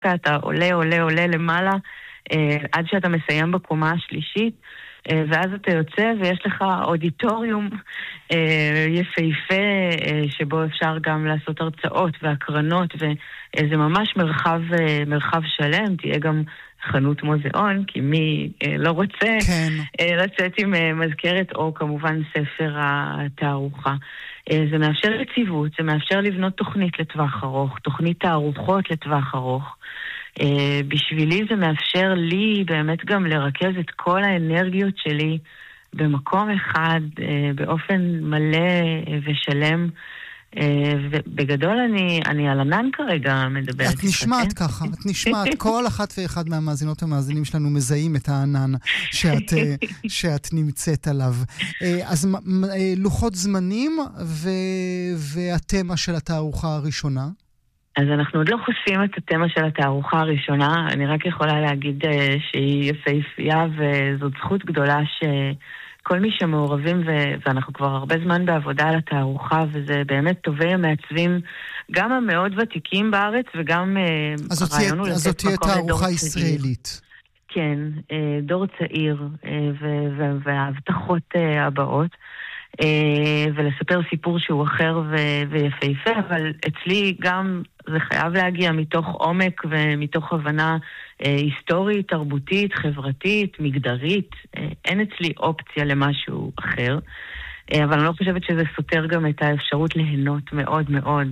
אתה עולה למעלה, עד שאתה מסיים בקומה השלישית, ואז אתה יוצא ויש לך אודיטוריום יפהפה, שבו אפשר גם לעשות הרצאות והקרנות, וזה ממש מרחב שלם. תהיה גם חנות מוזיאון, כי מי לא רוצה לצאת עם מזכרת, או כמובן ספר התערוכה. זה מאפשר יציבות, זה מאפשר לבנות תוכנית לטווח ארוך, תוכנית תערוכות לטווח ארוך. בשבילי זה מאפשר לי באמת גם לרכז את כל האנרגיות שלי במקום אחד, באופן מלא ושלם. ובגדול אני על ענן כרגע מדברת. את נשמעת ככה, את נשמעת. כל אחת ואחד מהמאזינות המאזינים שלנו מזהים את הענן שאת נמצאת עליו. אז לוחות זמנים והתמה של התערוכה הראשונה? אז אנחנו עוד לא חושפים את התמה של התערוכה הראשונה. אני רק יכולה להגיד שהיא יפהפייה, וזאת זכות גדולה כל מי שמעורבים, ואנחנו כבר הרבה זמן בעבודה על התערוכה, וזה באמת טובי המעצבים, גם המאוד ותיקים בארץ, וגם הרעיון הוא לתת מקום לדור ישראלית. כן, דור צעיר, וההבטחות הבאות, ולספר סיפור שהוא אחר ויפהפה, אבל אצלי גם זה חייב להגיע מתוך עומק ומתוך הבנה היסטורית, תרבותית, חברתית, מגדרית. אין אצלי אופציה למשהו אחר, אבל אני לא חושבת שזה סותר גם את האפשרות ליהנות מאוד מאוד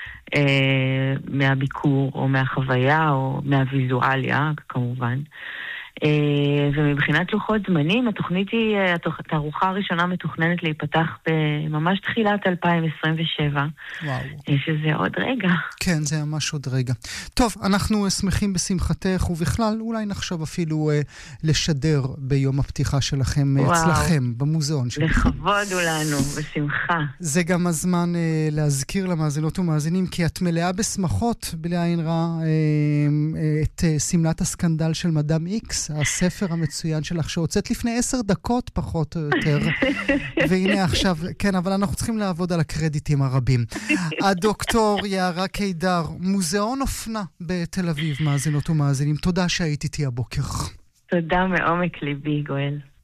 מהביקור או מהחוויה או מהוויזואליה כמובן. ומבחינת לוחות זמנים, התערוכה הראשונה מתוכננת להיפתח בממש תחילת 2027. וואו. שזה עוד רגע. כן, זה ממש עוד רגע. טוב, אנחנו שמחים בשמחתך, ובכלל אולי נחשוב אפילו לשדר ביום הפתיחה שלכם אצלכם, במוזיאון שלכם. לכבוד הוא לנו, בשמחה. זה גם הזמן להזכיר למאזינות ומאזינים, כי את מלאה בשמחות, בלי עין רע, את סמלת הסקנדל של מדאם איקס, הספר המצוין שלך, שהוצאת לפני 10 דקות פחות או יותר. והנה עכשיו, כן, אבל אנחנו צריכים לעבוד על הקרדיטים הרבים. הדוקטור יערה קידר, מוזיאון אופנה בתל אביב, מאזינות ומאזינים. תודה שהיית איתי הבוקר. תודה מעומק ליבי, גואל.